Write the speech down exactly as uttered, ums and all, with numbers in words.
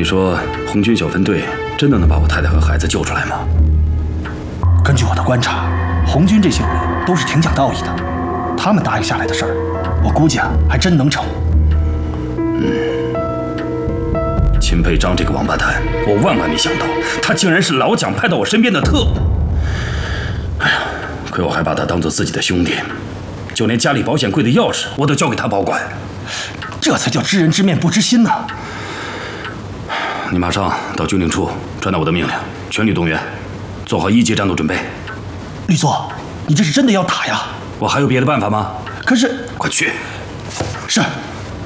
你说红军小分队真的能把我太太和孩子救出来吗？ 根据我的观察，红军这些人都是挺讲道义的，他们答应下来的事儿，我估计啊还真能成。 嗯，秦佩章这个王八蛋，我万万没想到，他竟然是老蒋派到我身边的特务。哎呀，亏我还把他当做自己的兄弟，就连家里保险柜的钥匙我都交给他保管， 这才叫知人知面不知心呢。 你马上到军令处传达我的命令，全力动员，做好一级战斗准备。 吕作，你这是真的要打呀？ 我还有别的办法吗？ 可是， 快去！